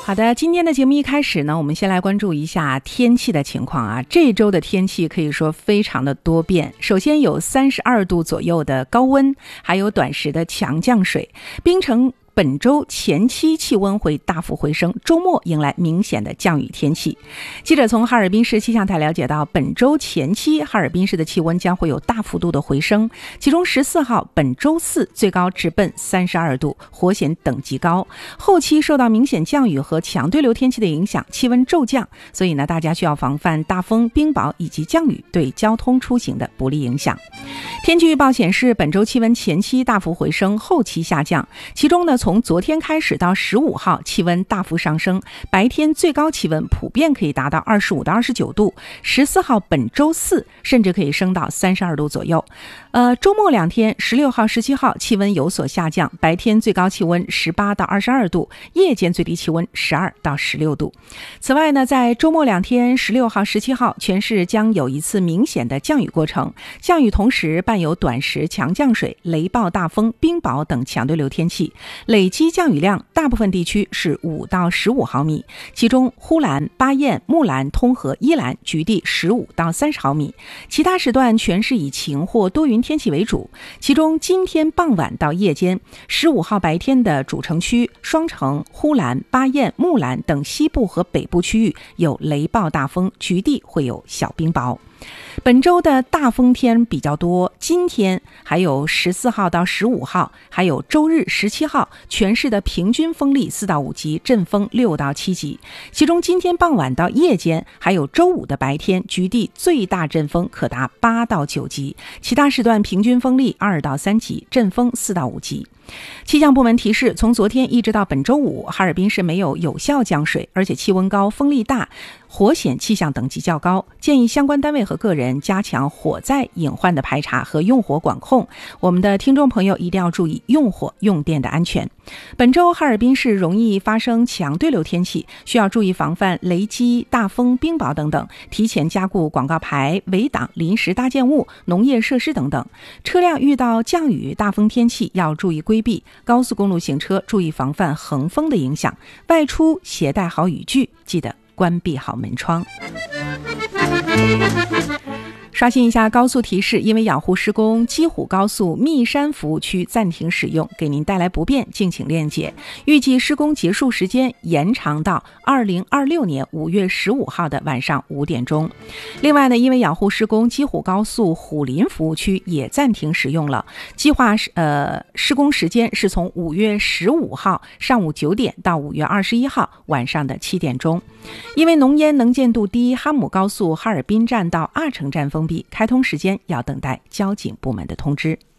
好的，今天的节目一开始呢，我们先来关注一下天气的情况啊。这周的天气可以说非常的多变，首先有32度左右的高温，还有短时的强降水。槟城本周前期气温会大幅回升，周末迎来明显的降雨天气。记者从哈尔滨市气象台了解到，本周前期哈尔滨市的气温将会有大幅度的回升，其中14号本周四最高直奔32度，火险等级高。后期受到明显降雨和强对流天气的影响，气温骤降，所以呢，大家需要防范大风、冰雹以及降雨对交通出行的不利影响。天气预报显示，本周气温前期大幅回升，后期下降。其中呢，从昨天开始到15号，气温大幅上升，白天最高气温普遍可以达到25到29度。14号本周四甚至可以升到32度左右。周末2天，16号、17号气温有所下降，白天最高气温18到22度，夜间最低气温12到16度。此外呢，在周末2天，16号、17号，全市将有一次明显的降雨过程，降雨同时伴有短时强降水、雷暴大风、冰雹等强对流天气，累计降雨量大部分地区是5到15毫米，其中呼兰、巴彦、木兰、通河、伊兰局地15到30毫米，其他时段全是以晴或多云天气为主。其中今天傍晚到夜间，15号白天的主城区双城、呼兰、巴彦、木兰等西部和北部区域有雷暴大风，局地会有小冰雹。本周的大风天比较多，今天还有14号到15号，还有周日17号，全市的平均风力4到5级，阵风6到7级。其中今天傍晚到夜间，还有周五的白天，局地最大阵风可达8到9级，其他时段平均风力2到3级，阵风4到5级。气象部门提示，从昨天一直到本周五，哈尔滨市没有有效降水，而且气温高、风力大，火险气象等级较高，建议相关单位和个人加强火灾隐患的排查和用火管控。我们的听众朋友一定要注意用火用电的安全。本周哈尔滨市容易发生强对流天气，需要注意防范雷击、大风、冰雹等等，提前加固广告牌、围挡、临时搭建物、农业设施等等。车辆遇到降雨、大风天气要注意规避，高速公路行车注意防范横风的影响，外出携带好雨具，记得关闭好门窗。刷新一下高速提示，因为养护施工，鸡虎高速密山服务区暂停使用，给您带来不便，敬请谅解。预计施工结束时间延长到2026年5月15号的晚上5点钟。另外呢，因为养护施工，鸡虎高速虎林服务区也暂停使用了，计划施工时间是从5月15号上午9点到5月21号晚上的7点钟。因为浓烟能见度低，哈姆高速哈尔滨站到阿城站封闭，开通时间要等待交警部门的通知。